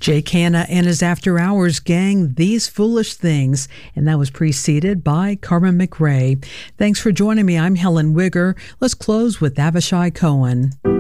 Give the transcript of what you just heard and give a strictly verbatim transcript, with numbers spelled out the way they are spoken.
Jake Hanna and his After Hours gang, These Foolish Things, and that was preceded by Carmen McRae. Thanks for joining me. I'm Helen Wigger. Let's close with Avishai Cohen.